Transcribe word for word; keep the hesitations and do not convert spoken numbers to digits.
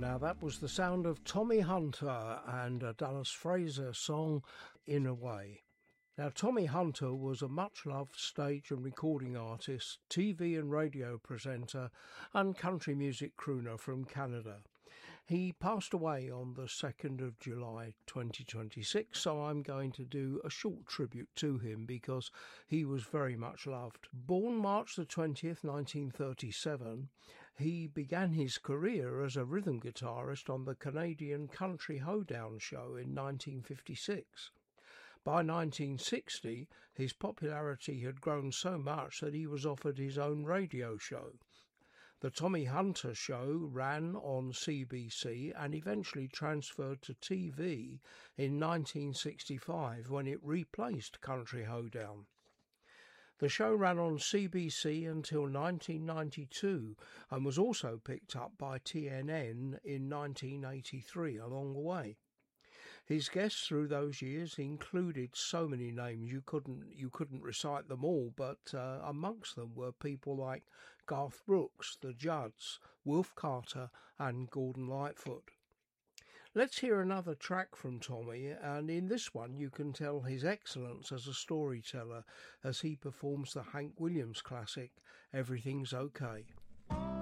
Now that was the sound of Tommy Hunter and a Dallas Fraser song, In a Way. Now, Tommy Hunter was a much-loved stage and recording artist, T V and radio presenter, and country music crooner from Canada. He passed away on the second of July twenty twenty-six, so I'm going to do a short tribute to him because he was very much loved. Born March the twentieth, nineteen thirty-seven, he began his career as a rhythm guitarist on the Canadian Country Hoedown show in nineteen fifty-six. By nineteen sixty, his popularity had grown so much that he was offered his own radio show. The Tommy Hunter Show ran on C B C and eventually transferred to T V in nineteen sixty-five when it replaced Country Hoedown. The show ran on C B C until nineteen ninety-two and was also picked up by T N N in nineteen eighty-three along the way. His guests through those years included so many names you couldn't you couldn't recite them all, but uh, amongst them were people like Garth Brooks, the Judds, Wilf Carter and Gordon Lightfoot. Let's hear another track from Tommy, and in this one you can tell his excellence as a storyteller as he performs the Hank Williams classic, Everything's Okay.